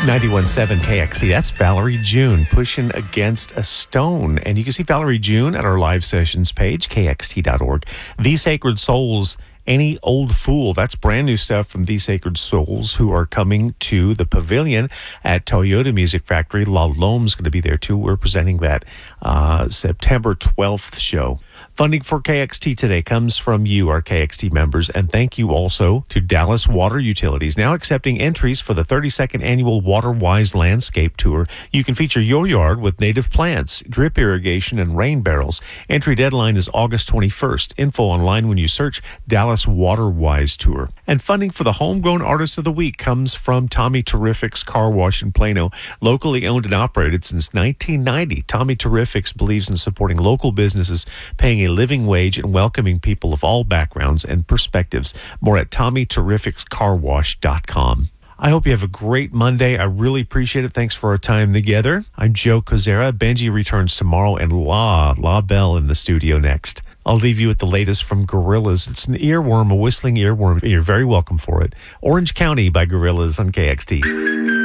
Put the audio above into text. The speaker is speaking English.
91.7 KXC. That's Valerie June pushing against a stone. And you can see Valerie June at our live sessions page, kxt.org. The Sacred Souls, Any Old Fool. That's brand new stuff from The Sacred Souls, who are coming to the pavilion at Toyota Music Factory. La Lome's going to be there too. We're presenting that September 12th show. Funding for KXT today comes from you, our KXT members, and thank you also to Dallas Water Utilities, now accepting entries for the 32nd annual WaterWise Landscape Tour. You can feature your yard with native plants, drip irrigation, and rain barrels. Entry deadline is August 21st. Info online when you search Dallas WaterWise Tour. And funding for the Homegrown Artist of the Week comes from Tommy Terrific's Car Wash in Plano, locally owned and operated since 1990. Tommy Terrific's believes in supporting local businesses, paying a living wage, and welcoming people of all backgrounds and perspectives. More at TommyTerrificsCarWash.com. I hope you have a great Monday. I really appreciate it. Thanks for our time together. I'm Joe Kozera. Benji returns tomorrow, and La Belle in the studio next. I'll leave you with the latest from Gorillaz. It's an earworm, a whistling earworm. You're very welcome for it. Orange County by Gorillaz on KXT.